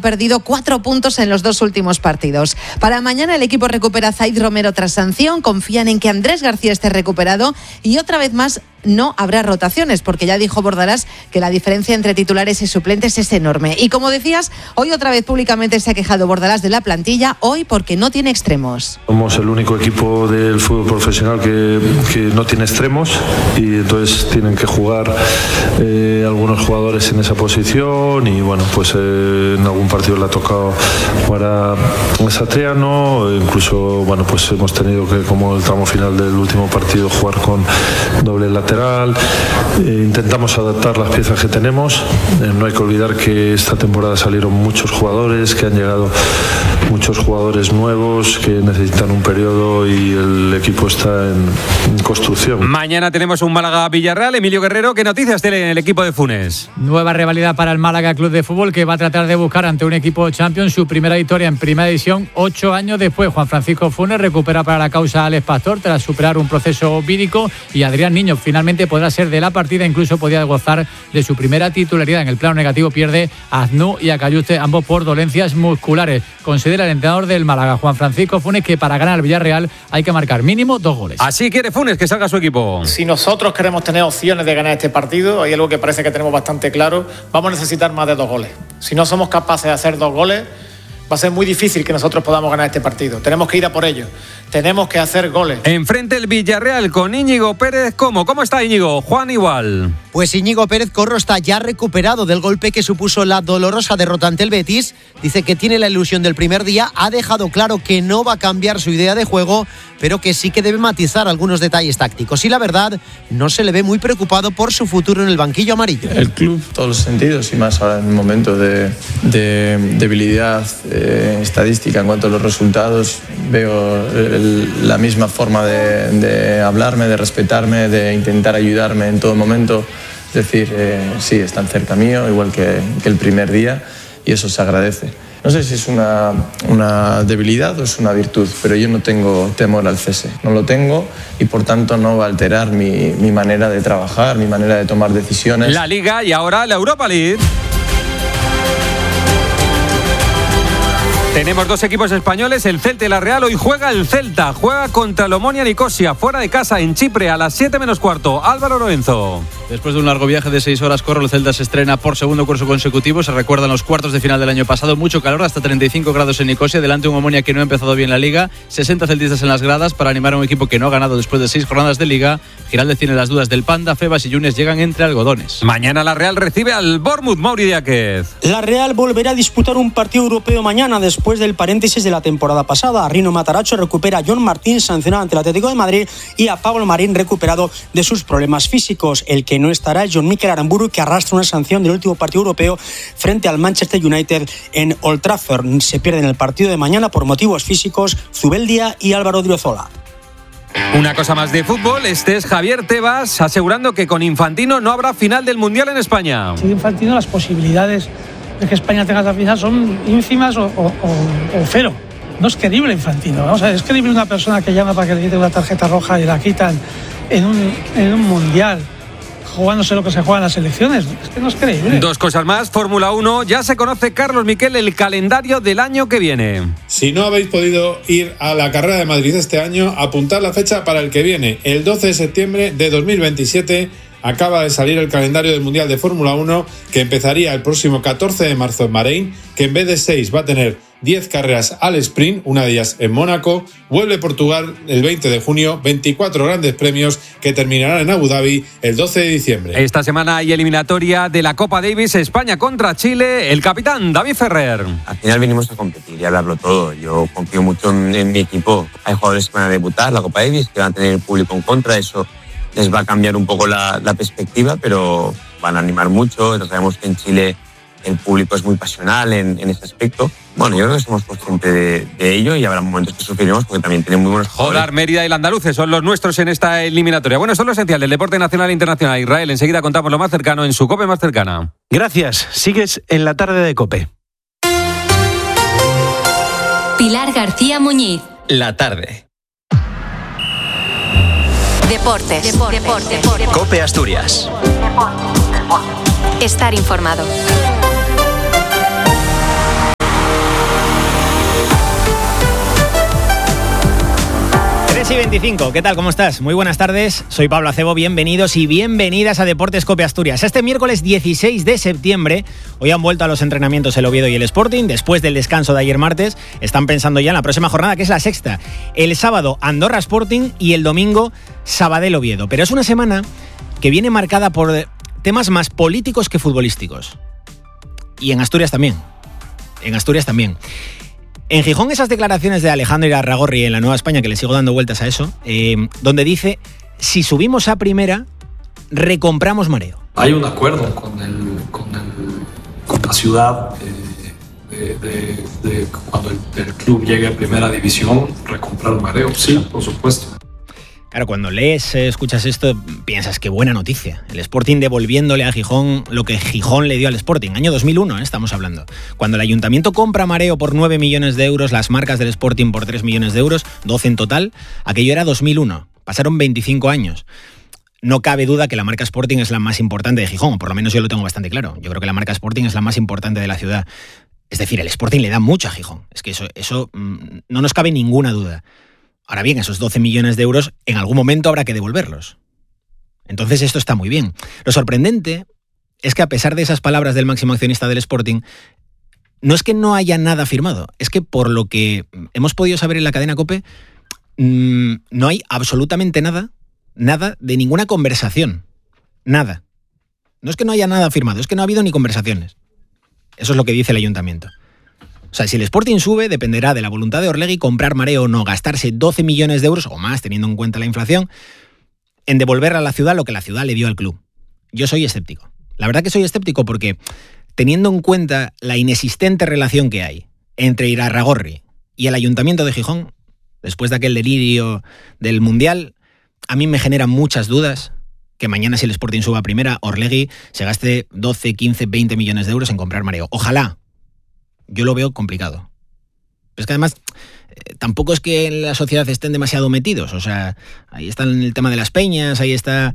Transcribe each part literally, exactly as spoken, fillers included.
perdido cuatro puntos en los dos últimos partidos. Para mañana el equipo recupera a Zaid Romero tras sanción, confían en que Andrés García esté recuperado y otra vez más no habrá rotaciones, porque ya dijo Bordalás que la diferencia entre titulares y suplentes es enorme. Y como decías, hoy otra vez públicamente se ha quejado Bordalás de la plantilla, hoy porque no tiene extremos. Somos el único equipo del fútbol profesional que, que no tiene extremos y entonces tienen que jugar eh, algunos jugadores en esa posición y bueno, pues eh, en algún partido le ha tocado jugar a Satriano, incluso bueno, pues hemos tenido que, como el tramo final del último partido, jugar con doble lateral. Eh, intentamos adaptar las piezas que tenemos. Eh, no hay que olvidar que esta temporada salieron muchos jugadores, que han llegado muchos jugadores nuevos que necesitan un periodo y el equipo está en, en construcción. Mañana tenemos un Málaga-Villarreal. Emilio Guerrero, ¿qué noticias tiene el equipo de Funes? Nueva rivalidad para el Málaga Club de Fútbol, que va a tratar de buscar ante un equipo Champions su primera victoria en primera división ocho años después. Juan Francisco Funes recupera para la causa a Alex Pastor tras superar un proceso vírico y Adrián Niño finalmente podrá ser de la partida, incluso podía gozar de su primera titularidad. En el plano negativo pierde a Aznú y a Cayuste, ambos por dolencias musculares. Considera el entrenador del Málaga, Juan Francisco Funes, que para ganar al Villarreal hay que marcar mínimo dos goles. Así quiere Funes que salga su equipo. Si nosotros queremos tener opciones de ganar este partido, hay algo que parece que tenemos bastante claro, vamos a necesitar más de dos goles. Si no somos capaces de hacer dos goles, va a ser muy difícil que nosotros podamos ganar este partido. Tenemos que ir a por ello. Tenemos que hacer goles. Enfrente el Villarreal con Íñigo Pérez. ¿Cómo? ¿Cómo está Íñigo? Juan igual. Pues Íñigo Pérez Corro está ya recuperado del golpe que supuso la dolorosa derrota ante el Betis. Dice que tiene la ilusión del primer día. Ha dejado claro que no va a cambiar su idea de juego, pero que sí que debe matizar algunos detalles tácticos. Y la verdad, no se le ve muy preocupado por su futuro en el banquillo amarillo. El club, todos los sentidos, y más ahora en un momento de, de debilidad eh, estadística en cuanto a los resultados, veo el, la misma forma de, de hablarme, de respetarme, de intentar ayudarme en todo momento. Es decir, eh, sí, están cerca mío, igual que, que el primer día, y eso se agradece. No sé si es una, una debilidad o es una virtud, pero yo no tengo temor al cese. No lo tengo y por tanto no va a alterar mi, mi manera de trabajar, mi manera de tomar decisiones. La Liga y ahora la Europa League. Tenemos dos equipos españoles, el Celta y la Real. Hoy juega el Celta, juega contra el Omonia Nicosia, fuera de casa en Chipre a las siete menos cuarto. Álvaro Lorenzo. Después de un largo viaje de seis horas, Corro, el Celta se estrena por segundo curso consecutivo. Se recuerdan los cuartos de final del año pasado. Mucho calor, hasta treinta y cinco grados en Nicosia. Delante un Omonia que no ha empezado bien la Liga. sesenta celtistas en las gradas para animar a un equipo que no ha ganado después de seis jornadas de Liga. Giraldez tiene las dudas del Panda. Febas y Yunes llegan entre algodones. Mañana la Real recibe al Bournemouth. Mauri Díaz. La Real volverá a disputar un partido europeo mañana después del paréntesis de la temporada pasada. Rino Mataracho recupera a John Martín, sancionado ante el Atlético de Madrid, y a Pablo Marín, recuperado de sus problemas físicos. El que no estará es John Mikel Aramburu, que arrastra una sanción del último partido europeo frente al Manchester United en Old Trafford. Se pierden el partido de mañana por motivos físicos Zubeldia y Álvaro Driozola. Una cosa más de fútbol, este es Javier Tebas asegurando que con Infantino no habrá final del Mundial en España. Sin Infantino las posibilidades de que España tenga la final son ínfimas o, o, o, o cero. No es creíble Infantino. Vamos a ver, es creíble una persona que llama para que le quiten una tarjeta roja y la quitan en un, en un mundial, jugándose lo que se juega en las elecciones. Es que no es creíble. Dos cosas más. Fórmula uno. Ya se conoce, Carlos Miquel, el calendario del año que viene. Si no habéis podido ir a la carrera de Madrid este año, apuntad la fecha para el que viene. El doce de septiembre de dos mil veintisiete acaba de salir el calendario del Mundial de Fórmula uno, que empezaría el próximo catorce de marzo en Bahrein, que en vez de seis va a tener diez carreras al sprint, una de ellas en Mónaco. Vuelve Portugal el veinte de junio, veinticuatro grandes premios que terminarán en Abu Dhabi el doce de diciembre. Esta semana hay eliminatoria de la Copa Davis, España contra Chile. El capitán David Ferrer. Al final venimos a competir y a hablarlo todo. Yo confío mucho en, en mi equipo. Hay jugadores que van a debutar la Copa Davis, que van a tener el público en contra. Eso les va a cambiar un poco la, la perspectiva, pero van a animar mucho. Sabemos que en Chile el público es muy pasional en, en ese aspecto. Bueno, yo creo que somos conscientes de, de ello y habrá momentos que sufriremos porque también tienen muy buenos jugadores. Jolar, Mérida y el Andaluces son los nuestros en esta eliminatoria. Bueno, esto es lo esencial del deporte nacional e internacional. Israel, enseguida contamos lo más cercano en su COPE más cercana. Gracias. Sigues en la tarde de COPE. Pilar García Muñiz. La tarde. Deportes. Deportes. Deportes. Deportes. COPE Asturias. Estar informado. tres y veinticinco, ¿qué tal? ¿Cómo estás? Muy buenas tardes, soy Pablo Acebo, bienvenidos y bienvenidas a Deportes Cope Asturias. Este miércoles dieciséis de septiembre, hoy han vuelto a los entrenamientos el Oviedo y el Sporting, después del descanso de ayer martes, están pensando ya en la próxima jornada, que es la sexta. El sábado Andorra Sporting y el domingo Sabadell Oviedo. Pero es una semana que viene marcada por temas más políticos que futbolísticos. Y en Asturias también. En Asturias también. En Gijón, esas declaraciones de Alejandro Irarragorri en La Nueva España, que le sigo dando vueltas a eso, eh, donde dice, si subimos a primera, recompramos mareo. Hay un acuerdo con, el, con, el, con la ciudad eh, de, de, de cuando el, el club llegue a primera división, recomprar mareo, sí, por supuesto. Claro, cuando lees, eh, escuchas esto, piensas qué buena noticia. El Sporting devolviéndole a Gijón lo que Gijón le dio al Sporting. Año dos mil uno, eh, estamos hablando. Cuando el Ayuntamiento compra mareo por nueve millones de euros, las marcas del Sporting por tres millones de euros, doce en total, aquello era dos mil uno. Pasaron veinticinco años. No cabe duda que la marca Sporting es la más importante de Gijón, o por lo menos yo lo tengo bastante claro. Yo creo que la marca Sporting es la más importante de la ciudad. Es decir, el Sporting le da mucho a Gijón. Es que eso, eso mmm, no nos cabe ninguna duda. Ahora bien, esos doce millones de euros en algún momento habrá que devolverlos. Entonces esto está muy bien. Lo sorprendente es que a pesar de esas palabras del máximo accionista del Sporting, no es que no haya nada firmado, es que por lo que hemos podido saber en la cadena COPE, mmm, no hay absolutamente nada, nada de ninguna conversación. Nada. No es que no haya nada firmado, es que no ha habido ni conversaciones. Eso es lo que dice el ayuntamiento. O sea, si el Sporting sube, dependerá de la voluntad de Orlegui comprar mareo o no, gastarse doce millones de euros o más, teniendo en cuenta la inflación, en devolver a la ciudad lo que la ciudad le dio al club. Yo soy escéptico. La verdad que soy escéptico porque, teniendo en cuenta la inexistente relación que hay entre Irarragorri y el Ayuntamiento de Gijón, después de aquel delirio del Mundial, a mí me generan muchas dudas que mañana, si el Sporting suba a primera, Orlegui se gaste doce, quince, veinte millones de euros en comprar mareo. Ojalá. Yo lo veo complicado. Pero es que además eh, tampoco es que en la sociedad estén demasiado metidos. O sea, ahí está el tema de las peñas, ahí está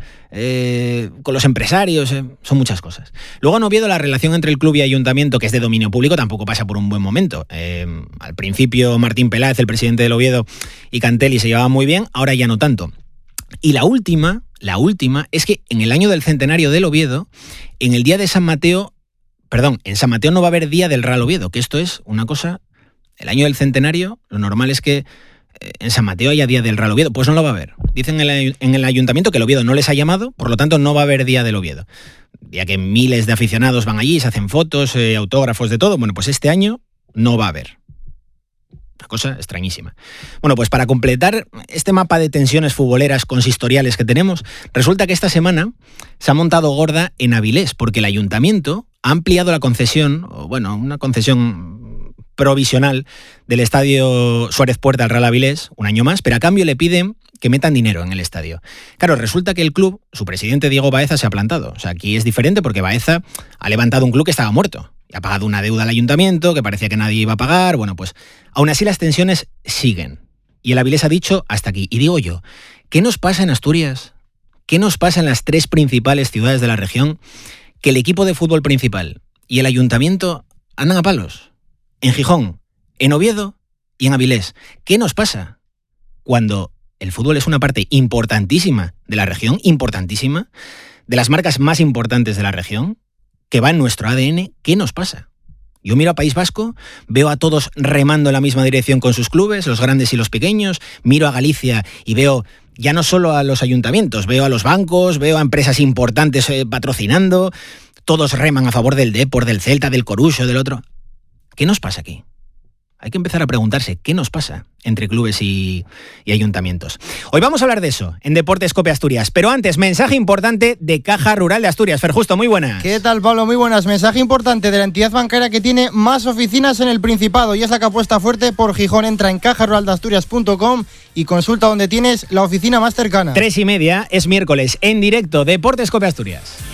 eh, con los empresarios, eh, son muchas cosas. Luego en Oviedo la relación entre el club y ayuntamiento, que es de dominio público, tampoco pasa por un buen momento. Eh, al principio Martín Peláez, el presidente del Oviedo, y Cantelli se llevaban muy bien, ahora ya no tanto. Y la última, la última, es que en el año del centenario del Oviedo, en el día de San Mateo, Perdón, en San Mateo no va a haber día del Real Oviedo, que esto es una cosa... El año del centenario, lo normal es que en San Mateo haya día del Real Oviedo. Pues no lo va a haber. Dicen en el, en el ayuntamiento que el Oviedo no les ha llamado, por lo tanto no va a haber día del Oviedo. Ya que miles de aficionados van allí, se hacen fotos, eh, autógrafos, de todo. Bueno, pues este año no va a haber. Una cosa extrañísima. Bueno, pues para completar este mapa de tensiones futboleras consistoriales que tenemos, resulta que esta semana se ha montado gorda en Avilés, porque el ayuntamiento ha ampliado la concesión, o bueno, una concesión provisional del estadio Suárez Puerta al Real Avilés, un año más, pero a cambio le piden que metan dinero en el estadio. Claro, resulta que el club, su presidente Diego Baeza, se ha plantado. O sea, aquí es diferente porque Baeza ha levantado un club que estaba muerto. Y ha pagado una deuda al ayuntamiento que parecía que nadie iba a pagar. Bueno, pues aún así las tensiones siguen. Y el Avilés ha dicho hasta aquí. Y digo yo, ¿qué nos pasa en Asturias? ¿Qué nos pasa en las tres principales ciudades de la región? Que el equipo de fútbol principal y el ayuntamiento andan a palos. En Gijón, en Oviedo y en Avilés. ¿Qué nos pasa? Cuando el fútbol es una parte importantísima de la región, importantísima, de las marcas más importantes de la región, que va en nuestro A D N, ¿qué nos pasa? Yo miro a País Vasco, veo a todos remando en la misma dirección con sus clubes, los grandes y los pequeños, miro a Galicia y veo ya no solo a los ayuntamientos, veo a los bancos, veo a empresas importantes eh, patrocinando, todos reman a favor del Depor, del Celta, del Coruxo, del otro. ¿Qué nos pasa aquí? Hay que empezar a preguntarse qué nos pasa entre clubes y, y ayuntamientos. Hoy vamos a hablar de eso en Deportes Cope Asturias. Pero antes, mensaje importante de Caja Rural de Asturias. Fer Justo, muy buenas. ¿Qué tal, Pablo? Muy buenas. Mensaje importante de la entidad bancaria que tiene más oficinas en el Principado y es la que apuesta fuerte por Gijón. Entra en caja rural de asturias punto com y consulta donde tienes la oficina más cercana. Tres y media es miércoles en directo Deportes Cope Asturias.